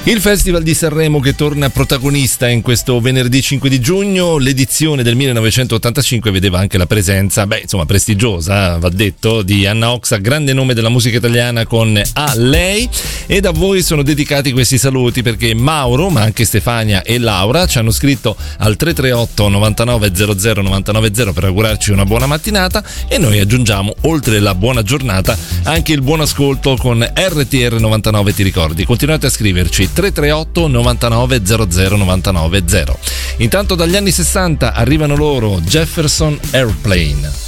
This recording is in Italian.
Il Festival di Sanremo che torna protagonista in questo venerdì 5 di giugno. L'edizione del 1985 vedeva anche la presenza, prestigiosa, va detto, di Anna Oxa, grande nome della musica italiana con A Lei. Ed a voi sono dedicati questi saluti perché Mauro, ma anche Stefania e Laura ci hanno scritto al 338 99 00 990 per augurarci una buona mattinata, e noi aggiungiamo, oltre la buona giornata, anche il buon ascolto con RTR 99. Ti ricordi? Continuate a scriverci 338 99 00 990. Intanto dagli anni 60 arrivano loro Jefferson Airplane.